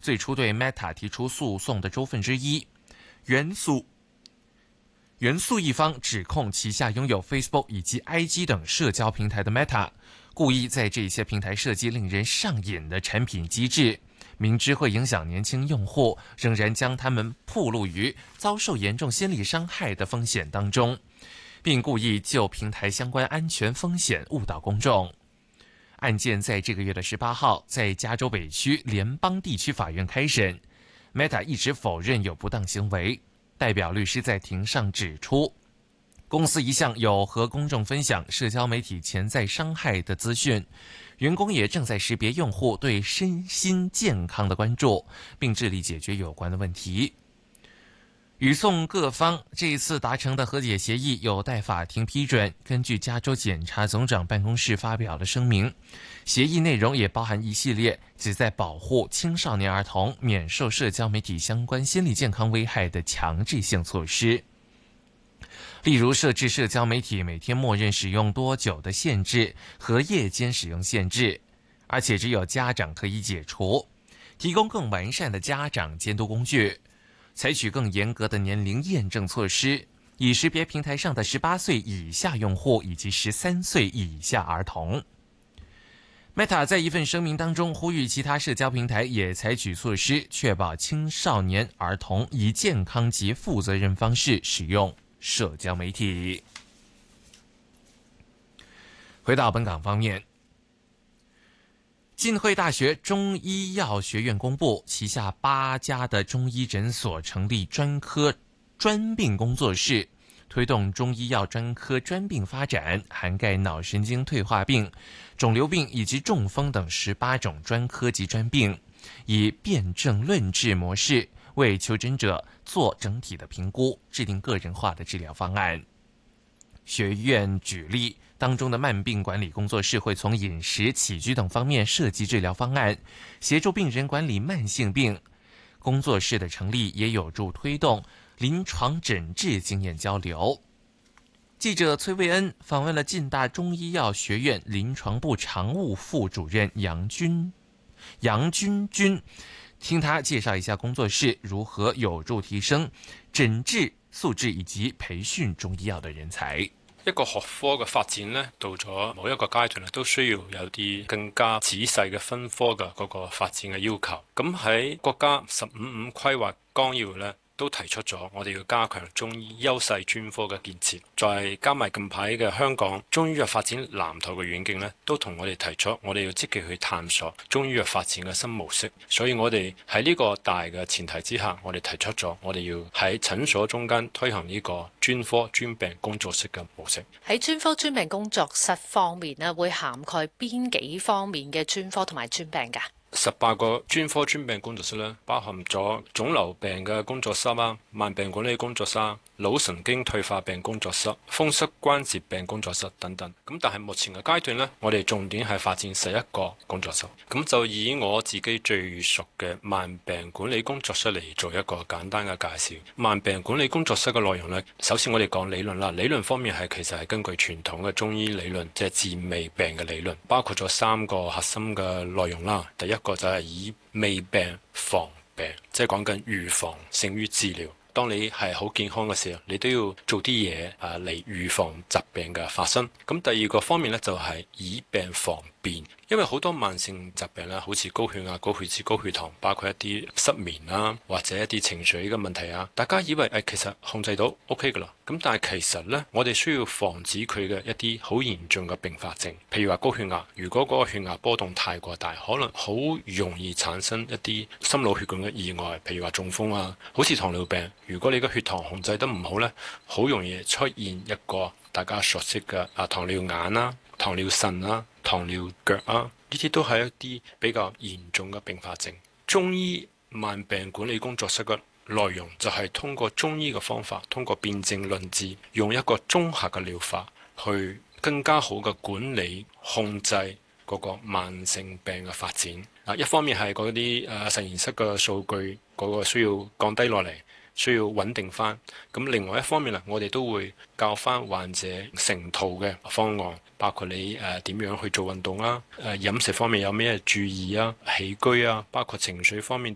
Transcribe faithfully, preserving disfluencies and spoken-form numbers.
最初对 Meta 提出诉讼的州份之一。元素元素一方指控旗下拥有 Facebook 以及 I G 等社交平台的 Meta， 故意在这些平台设计令人上瘾的产品机制，明知会影响年轻用户，仍然将他们暴露于遭受严重心理伤害的风险当中，并故意就平台相关安全风险误导公众。案件在这个月的十八号在加州北区联邦地区法院开审， Meta 一直否认有不当行为。代表律师在庭上指出，公司一向有和公众分享社交媒体潜在伤害的资讯，员工也正在识别用户对身心健康的关注，并致力解决有关的问题。与讼各方这一次达成的和解协议有待法庭批准。根据加州检察总长办公室发表的声明，协议内容也包含一系列旨在保护青少年儿童免受社交媒体相关心理健康危害的强制性措施，例如设置社交媒体每天默认使用多久的限制和夜间使用限制，而且只有家长可以解除，提供更完善的家长监督工具，采取更严格的年龄验证措施，以识别平台上的十八岁以下用户以及十三岁以下儿童。Meta 在一份声明当中呼吁其他社交平台也采取措施，确保青少年儿童以健康及负责任方式使用社交媒体。回到本港方面，浸会大学中医药学院公布，旗下八家的中医诊所成立专科专病工作室，推动中医药专科专病发展，涵盖脑神经退化病、肿瘤病以及中风等十八种专科及专病，以辩证论治模式为求诊者做整体的评估，制定个人化的治疗方案。学院举例，当中的慢病管理工作室会从饮食、起居等方面设计治疗方案，协助病人管理慢性病。工作室的成立也有助推动临床诊治经验交流。记者崔维恩访问了浸大中医药学院临床部常务副主任杨军杨军军，听他介绍一下工作室如何有助提升诊治素质以及培训中医药的人才。 一個學科嘅發展呢，到咗某一個階段咧，都需要有啲更加仔細嘅分科嘅嗰個發展嘅要求。咁喺國家十五五規劃綱要呢，都提出咗我哋要加強中醫優勢專科嘅建設，再加埋近排嘅香港中醫藥發展藍圖嘅遠景呢，都同我哋提出我哋要積極去探索中醫藥發展嘅新模式。所以我哋喺呢個大嘅前提之下，我哋提出咗我哋要喺診所中間推行呢個專科專病工作室嘅模式。 喺專科專病工作室方面呢，會涵蓋邊幾方面嘅專科同埋專病㗎？ 十八個專科專病工作室咧，包含咗腫瘤病嘅工作室啦、慢病管理工作室、腦神經退化病工作室、風濕關節病工作室等等。咁但係目前嘅階段呢，我哋重點係發展十一個工作室。咁就以我自己最熟嘅慢病管理工作室嚟做一個簡單嘅介紹。慢病管理工作室嘅內容呢，首先我哋講理論啦。理論方面係其實係根據傳統嘅中醫理論，即係治未病嘅理論，包括咗三個核心嘅內容啦。第一一個就係以未病防病，即係講緊預防勝於治療。當你係好健康嘅時候，你都要做啲嘢啊嚟預防疾病嘅發生。咁第二個方面呢，就係以病防變。因為好多慢性疾病咧，好似高血壓、高血脂、高血糖，包括一啲失眠啦，或者一啲情緒嘅問題啊，大家以為誒、哎、其實控制到 OK 噶啦。咁但係其實呢，我哋需要防止佢嘅一啲好嚴重嘅併發症，譬如話高血壓，如果嗰個血壓波動太過大，可能好容易產生一啲心腦血管嘅意外，譬如話中風啊。好似糖尿病，如果你嘅血糖控制得唔好呢，好容易出現一個大家熟悉嘅啊糖尿眼啦、糖尿腎啦、糖尿腳啊，呢啲都係一啲比較嚴重嘅併發症。中醫慢病管理工作室嘅內容就係通過中醫嘅方法，通過辨證論治，用一個綜合嘅療法去更加好嘅管理控制嗰個慢性病嘅發展。啊，一方面係嗰啲誒實驗室嘅數據嗰個需要降低落嚟，需要穩定翻。咁另外一方面啦，我哋都會教翻患者成套嘅方案，包括你誒點、呃、樣去做運動啦，誒、呃、飲食方面有咩注意啊，起居啊，包括情緒方面點